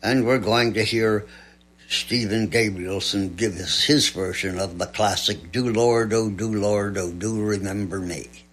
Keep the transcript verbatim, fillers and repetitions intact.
And we're going to hear Stephen Gabrielson give us his version of the classic Do Lord, Oh Do Lord, Oh Do Remember Me.